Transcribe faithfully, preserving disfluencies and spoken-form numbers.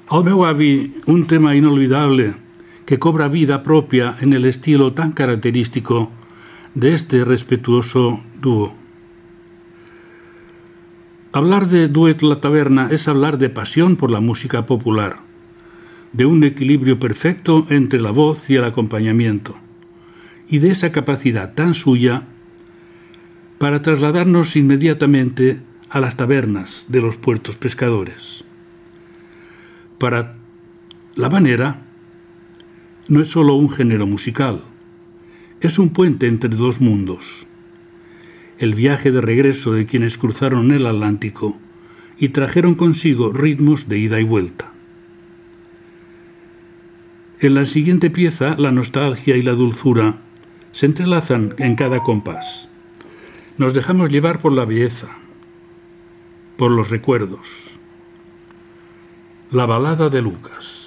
Al meu avi, un tema inolvidable que cobra vida propia en el estilo tan característico de este respetuoso dúo. Hablar de Duet La Taverna es hablar de pasión por la música popular, de un equilibrio perfecto entre la voz y el acompañamiento, y de esa capacidad tan suya para trasladarnos inmediatamente a las tabernas de los puertos pescadores. Para La Habanera no es solo un género musical, es un puente entre dos mundos, el viaje de regreso de quienes cruzaron el Atlántico y trajeron consigo ritmos de ida y vuelta. En la siguiente pieza, la nostalgia y la dulzura se entrelazan en cada compás. Nos dejamos llevar por la belleza, por los recuerdos. La balada de Lucas.